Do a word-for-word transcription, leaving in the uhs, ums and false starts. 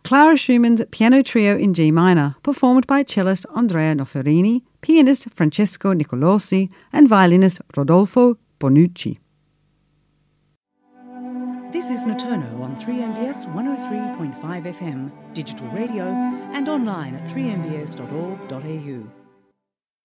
Clara Schumann's Piano Trio in G minor, performed by cellist Andrea Noferini, pianist Francesco Nicolosi, and violinist Rodolfo Bonucci. This is Noturno on three M B S one oh three point five F M, digital radio, and online at three m b s dot org dot a u.